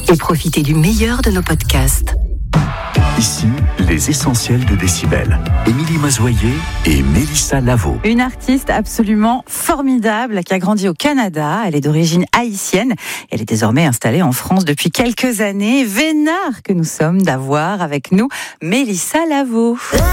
et profitez du meilleur de nos podcasts. Ici, les essentiels de Décibel. Émilie Mazoyer et Mélissa Lavo. Une artiste absolument formidable qui a grandi au Canada. Elle est d'origine haïtienne. Elle est désormais installée en France depuis quelques années. Vénard que nous sommes d'avoir avec nous Mélissa Lavo.